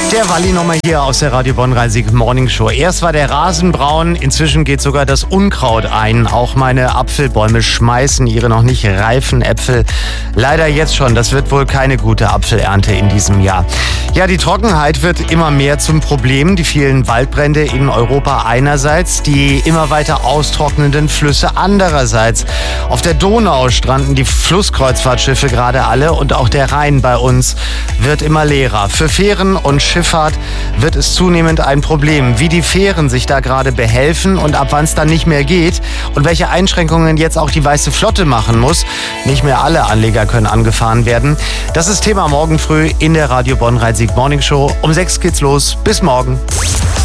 Der Walli nochmal hier aus der Radio Bonn Rhein-Sieg Morning Show. Erst war der Rasen braun, inzwischen geht sogar das Unkraut ein. Auch meine Apfelbäume schmeißen ihre noch nicht reifen Äpfel. Leider jetzt schon, das wird wohl keine gute Apfelernte in diesem Jahr. Ja, die Trockenheit wird immer mehr zum Problem. Die vielen Waldbrände in Europa einerseits, die immer weiter austrocknenden Flüsse andererseits. Auf der Donau stranden die Flusskreuzfahrtschiffe gerade alle und auch der Rhein bei uns wird immer leerer. Für Fähren und Schifffahrt wird es zunehmend ein Problem. Wie die Fähren sich da gerade behelfen und ab wann es dann nicht mehr geht und welche Einschränkungen jetzt auch die Weiße Flotte machen muss. Nicht mehr alle Anleger können angefahren werden. Das ist Thema morgen früh in der Radio Bonn Rhein-Sieg Morning Show. Um 6 geht's los. Bis morgen.